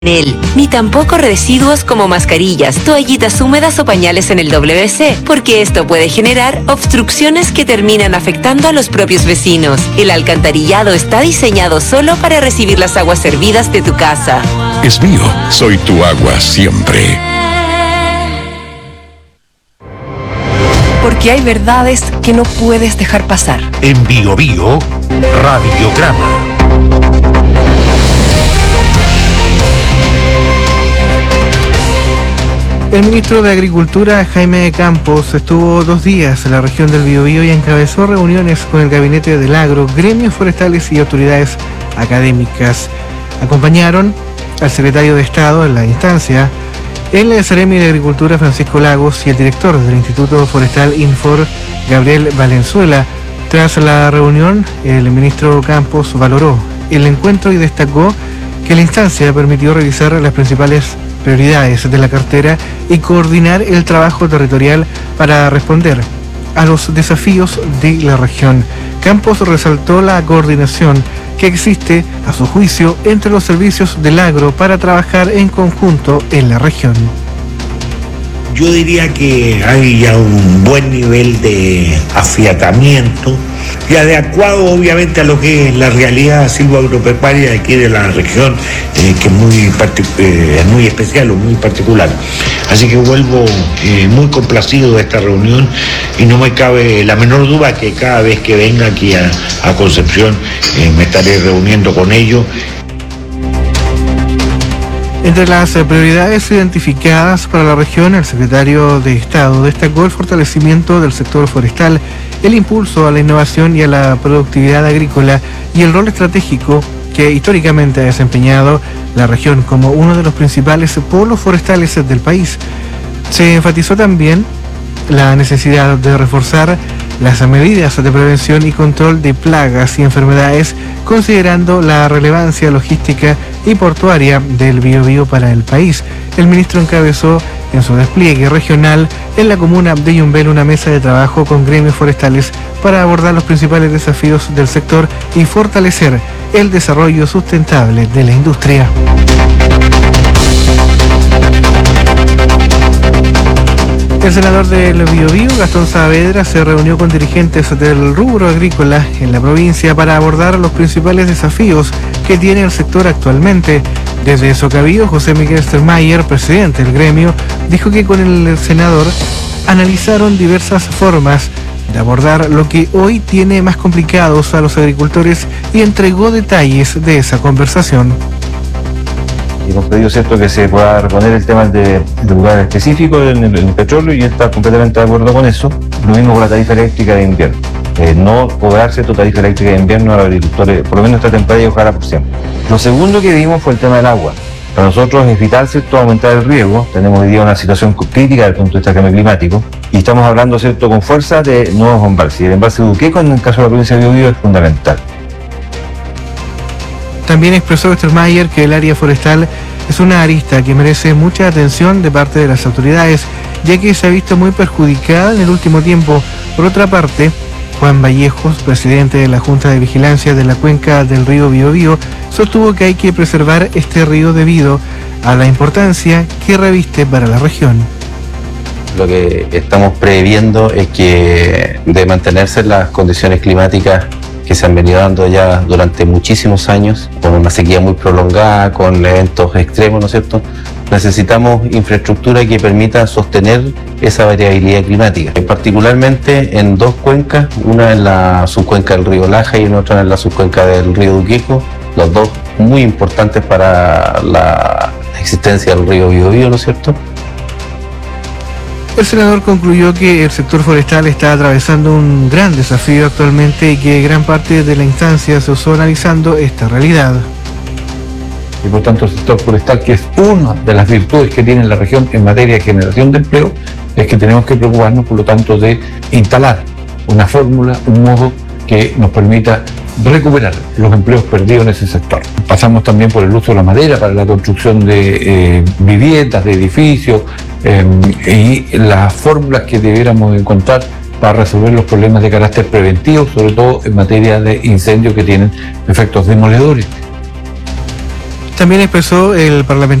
Ni tampoco residuos como mascarillas, toallitas húmedas o pañales en el WC, porque esto puede generar obstrucciones que terminan afectando a los propios vecinos. El alcantarillado está diseñado solo para recibir las aguas servidas de tu casa. Es mío, soy tu agua siempre. Porque hay verdades que no puedes dejar pasar. En Bio Bio, Radiograma. El ministro de Agricultura, Jaime Campos, estuvo 2 días en la región del Biobío y encabezó reuniones con el gabinete del agro, gremios forestales y autoridades académicas. Acompañaron al secretario de Estado en la instancia, el Seremi de Agricultura, Francisco Lagos, y el director del Instituto Forestal Infor, Gabriel Valenzuela. Tras la reunión, el ministro Campos valoró el encuentro y destacó que la instancia permitió revisar las principales prioridades de la cartera y coordinar el trabajo territorial para responder a los desafíos de la región. Campos resaltó la coordinación que existe, a su juicio, entre los servicios del agro para trabajar en conjunto en la región. Yo diría que hay ya un buen nivel de afiatamiento y adecuado obviamente a lo que es la realidad silvoagropecuaria de aquí de la región, que es muy especial o muy particular. Así que vuelvo muy complacido de esta reunión y no me cabe la menor duda que cada vez que venga aquí a Concepción me estaré reuniendo con ellos. Entre las prioridades identificadas para la región, el secretario de Estado destacó el fortalecimiento del sector forestal, el impulso a la innovación y a la productividad agrícola y el rol estratégico que históricamente ha desempeñado la región como uno de los principales polos forestales del país. Se enfatizó también la necesidad de reforzar las medidas de prevención y control de plagas y enfermedades, considerando la relevancia logística y portuaria del Biobío para el país. El ministro encabezó en su despliegue regional en la comuna de Yumbel una mesa de trabajo con gremios forestales para abordar los principales desafíos del sector y fortalecer el desarrollo sustentable de la industria. El senador del Biobío, Gastón Saavedra, se reunió con dirigentes del rubro agrícola en la provincia para abordar los principales desafíos que tiene el sector actualmente. Desde Socavío, José Miguel Stermayer, presidente del gremio, dijo que con el senador analizaron diversas formas de abordar lo que hoy tiene más complicados a los agricultores y entregó detalles de esa conversación. Y hemos pedido, ¿cierto?, que se pueda reponer el tema de lugar específico en el petróleo, y está completamente de acuerdo con eso. Lo mismo con la tarifa eléctrica de invierno. No cobrar, ¿cierto?, tarifa eléctrica de invierno a los agricultores, por lo menos esta temporada, y ojalá por siempre. Lo segundo que vimos fue el tema del agua. Para nosotros es vital, ¿cierto?, aumentar el riego. Tenemos hoy día una situación crítica desde el punto de vista cambio climático y estamos hablando, ¿cierto?, con fuerza de nuevos embalses. Y el embalse de Uqueco, en el caso de la provincia de Biobío, es fundamental. También expresó Stermayer que el área forestal es una arista que merece mucha atención de parte de las autoridades, ya que se ha visto muy perjudicada en el último tiempo. Por otra parte, Juan Vallejos, presidente de la Junta de Vigilancia de la cuenca del río Biobío, sostuvo que hay que preservar este río debido a la importancia que reviste para la región. Lo que estamos previendo es que, de mantenerse las condiciones climáticas que se han venido dando ya durante muchísimos años, con una sequía muy prolongada, con eventos extremos, ¿no es cierto?, necesitamos infraestructura que permita sostener esa variabilidad climática. Particularmente en 2 cuencas, una en la subcuenca del río Laja y otra en la subcuenca del río Uqueco, los dos muy importantes para la existencia del río Biobío, ¿no es cierto? El senador concluyó que el sector forestal está atravesando un gran desafío actualmente y que gran parte de la instancia se usó analizando esta realidad. Y por tanto el sector forestal, que es una de las virtudes que tiene la región en materia de generación de empleo, es que tenemos que preocuparnos, por lo tanto, de instalar una fórmula, un modo que nos permita recuperar los empleos perdidos en ese sector. Pasamos también por el uso de la madera para la construcción de viviendas, de edificios, y las fórmulas que debiéramos encontrar para resolver los problemas de carácter preventivo, sobre todo en materia de incendios que tienen efectos demoledores. También expresó el parlamentario